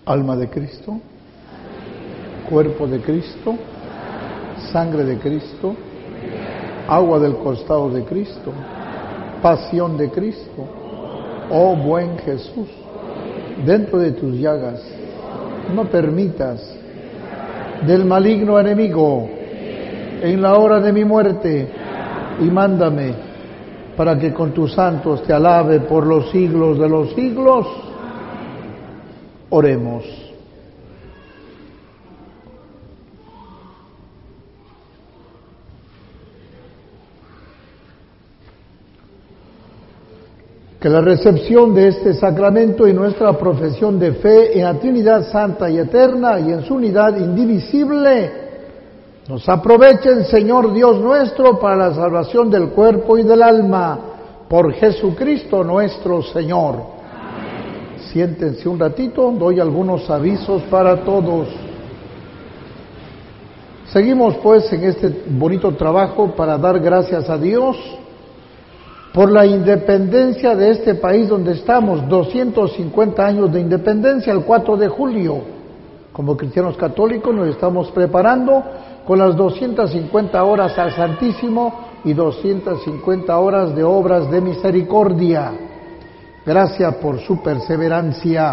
Alma de Cristo, cuerpo de Cristo, sangre de Cristo, agua del costado de Cristo, pasión de Cristo. Oh buen Jesús, dentro de tus llagas, no permitas del maligno enemigo en la hora de mi muerte, y mándame para que con tus santos te alabe por los siglos de los siglos. Oremos. Que la recepción de este sacramento y nuestra profesión de fe en la Trinidad Santa y Eterna y en su unidad indivisible nos aprovechen, Señor Dios nuestro, para la salvación del cuerpo y del alma, por Jesucristo nuestro Señor. Amén. Siéntense un ratito, doy algunos avisos para todos. Seguimos pues en este bonito trabajo para dar gracias a Dios por la independencia de este país donde estamos, 250 años de independencia, el 4 de julio. Como cristianos católicos nos estamos preparando con las 250 horas al Santísimo y 250 horas de obras de misericordia. Gracias por su perseverancia.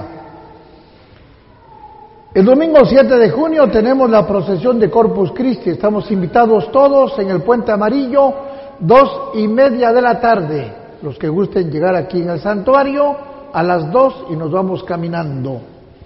El domingo 7 de junio tenemos la procesión de Corpus Christi. Estamos invitados todos en el Puente Amarillo, 2:30 de la tarde. Los que gusten llegar aquí en el santuario a las 2 y nos vamos caminando.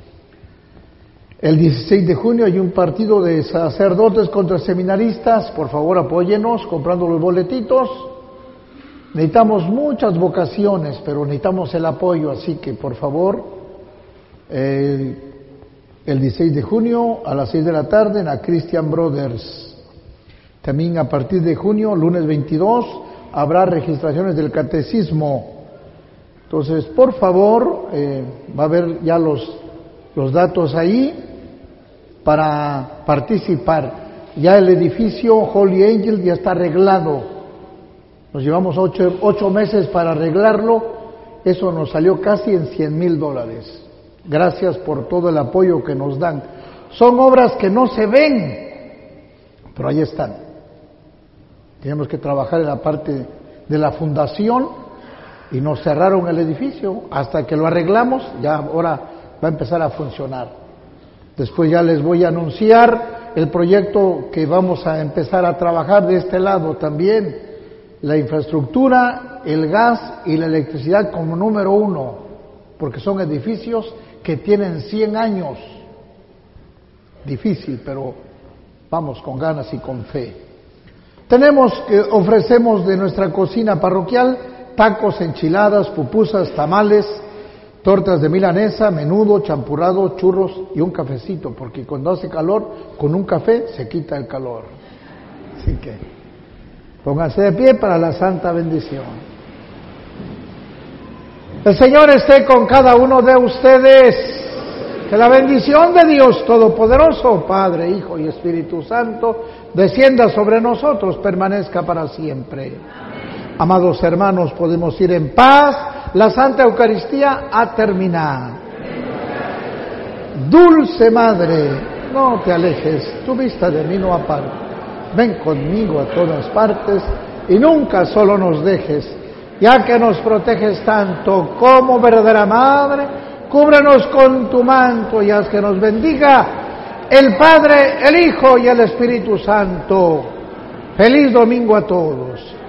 El 16 de junio hay un partido de sacerdotes contra seminaristas. Por favor, apóyenos comprando los boletitos. Necesitamos muchas vocaciones, pero necesitamos el apoyo, así que por favor, el 16 de junio a las 6 de la tarde en la Christian Brothers. También a partir de junio, lunes 22, habrá registraciones del catecismo. Entonces, por favor, va a haber ya los datos ahí para participar. Ya el edificio Holy Angel ya está arreglado. Nos llevamos 8 meses para arreglarlo. Eso nos salió casi en $100,000. Gracias por todo el apoyo que nos dan. Son obras que no se ven, pero ahí están. Tenemos que trabajar en la parte de la fundación y nos cerraron el edificio. Hasta que lo arreglamos, ya ahora va a empezar a funcionar. Después ya les voy a anunciar el proyecto que vamos a empezar a trabajar de este lado también. La infraestructura, el gas y la electricidad como número 1, porque son edificios que tienen 100 años. Difícil, pero vamos con ganas y con fe. Ofrecemos de nuestra cocina parroquial tacos, enchiladas, pupusas, tamales, tortas de milanesa, menudo, champurrado, churros y un cafecito, porque cuando hace calor, con un café se quita el calor. Así que pónganse de pie para la santa bendición. El Señor esté con cada uno de ustedes. Que la bendición de Dios Todopoderoso, Padre, Hijo y Espíritu Santo, descienda sobre nosotros, permanezca para siempre. Amén. Amados hermanos, podemos ir en paz. La Santa Eucaristía ha terminado. Dulce Madre, no te alejes, tu vista de mí no aparte. Ven conmigo a todas partes y nunca solo nos dejes, ya que nos proteges tanto como verdadera Madre. Cúbrenos con tu manto y haz que nos bendiga el Padre, el Hijo y el Espíritu Santo. Feliz domingo a todos.